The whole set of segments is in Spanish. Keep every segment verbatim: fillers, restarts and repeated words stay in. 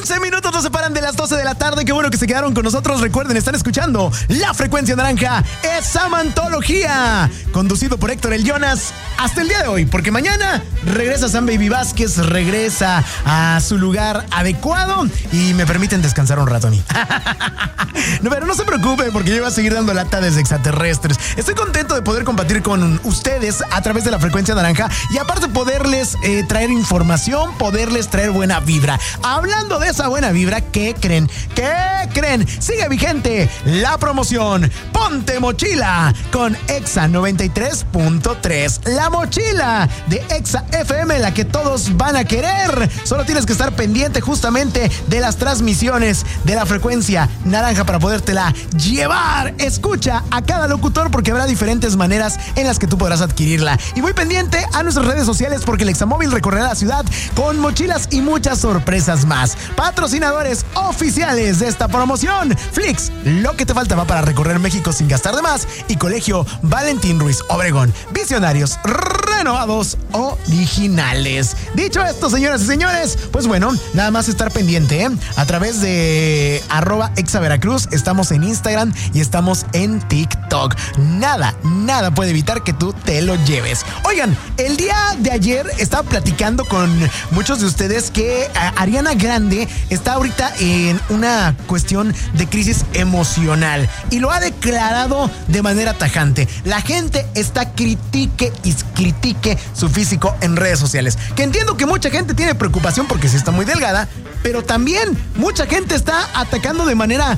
once minutos nos separan de las doce de la tarde. Qué bueno que se quedaron con nosotros. Recuerden, están escuchando La Frecuencia Naranja. Es Samantología, conducido por Héctor El Jonas. Hasta el día de hoy, porque mañana regresa Sam Baby Vázquez, regresa a su lugar adecuado y me permiten descansar un rato a mí. No, pero no se preocupe, porque yo voy a seguir dando lata desde extraterrestres. Estoy contento de poder compartir con ustedes a través de La Frecuencia Naranja y aparte poderles eh, traer información, poderles traer buena vibra. Hablando de esa buena vibra, ¿qué creen? ¿Qué creen? Sigue vigente la promoción Ponte Mochila con Exa noventa y tres punto tres. La mochila de Exa F M, la que todos van a querer. Solo tienes que estar pendiente justamente de las transmisiones de La Frecuencia Naranja para podértela llevar. Escucha a cada locutor porque habrá diferentes maneras en las que tú podrás adquirirla. Y muy pendiente a nuestras redes sociales porque el Examóvil recorrerá la ciudad con mochilas y muchas sorpresas más. Patrocinadores oficiales de esta promoción: Flix, lo que te faltaba para recorrer México sin gastar de más, y Colegio Valentín Ruiz Obregón, visionarios renovados originales. Dicho esto, señoras y señores, pues bueno, nada más estar pendiente, ¿eh? A través de arroba exaveracruz, estamos en Instagram y estamos en TikTok. Nada, nada puede evitar que tú te lo lleves. Oigan, el día de ayer estaba platicando con muchos de ustedes que Ariana Grande está ahorita en una cuestión de crisis emocional y lo ha declarado de manera tajante. La gente está critique y critique su físico en redes sociales, que entiendo que mucha gente tiene preocupación porque sí está muy delgada, pero también mucha gente está atacando de manera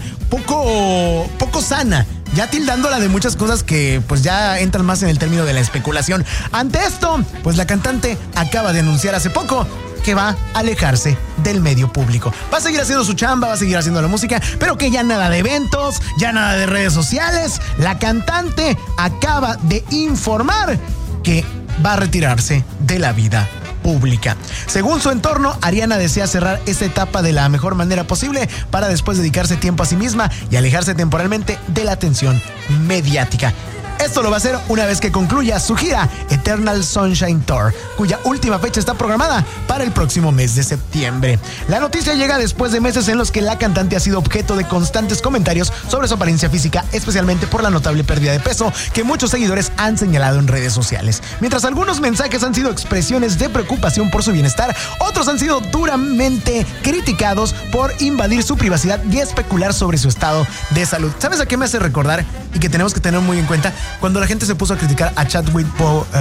poco, poco sana, ya tildándola de muchas cosas que pues ya entran más en el término de la especulación. Ante esto, pues la cantante acaba de anunciar hace poco que va a alejarse del medio público. Va a seguir haciendo su chamba, va a seguir haciendo la música, pero que ya nada de eventos, ya nada de redes sociales. La cantante acaba de informar que va a retirarse de la vida pública. Según su entorno, Ariana desea cerrar esta etapa de la mejor manera posible para después dedicarse tiempo a sí misma y alejarse temporalmente de la atención mediática. Esto lo va a hacer una vez que concluya su gira Eternal Sunshine Tour, cuya última fecha está programada para el próximo mes de septiembre. La noticia llega después de meses en los que la cantante ha sido objeto de constantes comentarios sobre su apariencia física, especialmente por la notable pérdida de peso que muchos seguidores han señalado en redes sociales. Mientras algunos mensajes han sido expresiones de preocupación por su bienestar, otros han sido duramente criticados por invadir su privacidad y especular sobre su estado de salud. ¿Sabes a qué me hace recordar y que tenemos que tener muy en cuenta? Cuando la gente se puso a criticar a Chadwick Boseman, uh,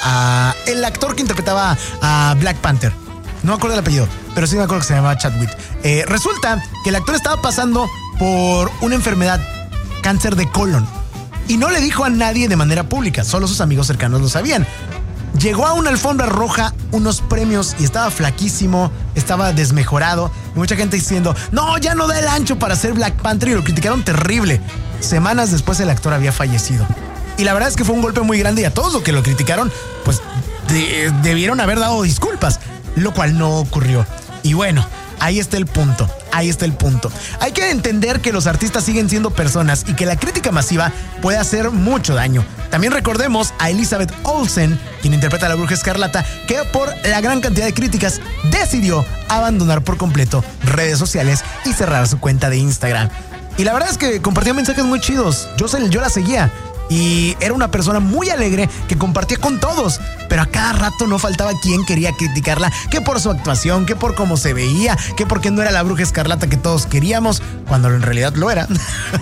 a el actor que interpretaba a Black Panther. No me acuerdo el apellido, pero sí me acuerdo que se llamaba Chadwick. Eh, resulta que el actor estaba pasando por una enfermedad, cáncer de colon, y no le dijo a nadie de manera pública, solo sus amigos cercanos lo sabían. Llegó a una alfombra roja, unos premios, y estaba flaquísimo, estaba desmejorado, y mucha gente diciendo, no, ya no da el ancho para ser Black Panther, y lo criticaron terrible. Semanas después el actor había fallecido. Y la verdad es que fue un golpe muy grande y a todos los que lo criticaron, pues de, debieron haber dado disculpas, lo cual no ocurrió. Y bueno, ahí está el punto, ahí está el punto. Hay que entender que los artistas siguen siendo personas y que la crítica masiva puede hacer mucho daño. También recordemos a Elizabeth Olsen, quien interpreta a la Bruja Escarlata, que por la gran cantidad de críticas decidió abandonar por completo redes sociales y cerrar su cuenta de Instagram. Y la verdad es que compartía mensajes muy chidos. Yo, yo la seguía. Y era una persona muy alegre que compartía con todos, pero a cada rato no faltaba quien quería criticarla, que por su actuación, que por cómo se veía, que porque no era la Bruja Escarlata que todos queríamos, cuando en realidad lo era.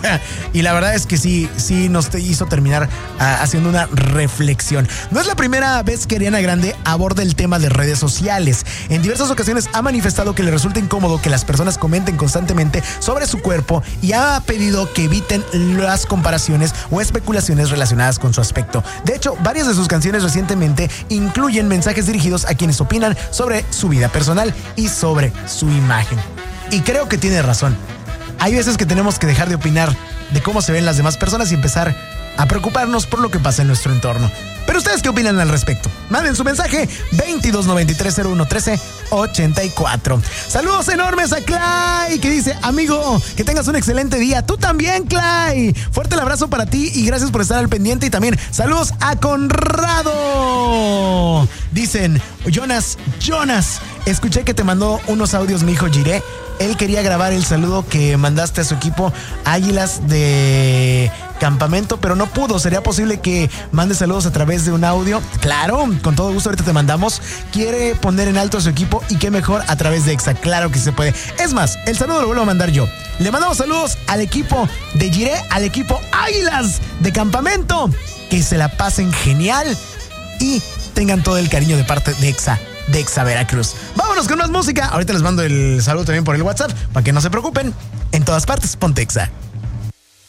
Y la verdad es que sí, sí nos hizo terminar uh, haciendo una reflexión. No es la primera vez que Ariana Grande aborda el tema de redes sociales. En diversas ocasiones ha manifestado que le resulta incómodo que las personas comenten constantemente sobre su cuerpo y ha pedido que eviten las comparaciones o especulaciones relacionadas con su aspecto. De hecho, varias de sus canciones recientemente incluyen mensajes dirigidos a quienes opinan sobre su vida personal y sobre su imagen. Y creo que tiene razón. Hay veces que tenemos que dejar de opinar de cómo se ven las demás personas y empezar a preocuparnos por lo que pasa en nuestro entorno. Pero ustedes, ¿qué opinan al respecto? Manden su mensaje veintidós noventa y tres cero uno trece ochenta y cuatro. Saludos enormes a Clay, que dice, amigo, que tengas un excelente día. Tú también, Clay. Fuerte el abrazo para ti y gracias por estar al pendiente. Y también saludos a Conrado, Dicen, Jonas, Jonas, escuché que te mandó unos audios mi hijo Jiré. Él quería grabar el saludo que mandaste a su equipo Águilas de Campamento, pero no pudo. ¿Sería posible que mande saludos a través de un audio? Claro, con todo gusto, ahorita te mandamos. Quiere poner en alto a su equipo y qué mejor a través de Exa. Claro que se puede. Es más, el saludo lo vuelvo a mandar yo. Le mandamos saludos al equipo de Jiré, al equipo Águilas de Campamento. Que se la pasen genial y tengan todo el cariño de parte de Exa. De Exa Veracruz. Vámonos con más música. Ahorita les mando el saludo también por el WhatsApp para que no se preocupen. En todas partes, ponte Exa.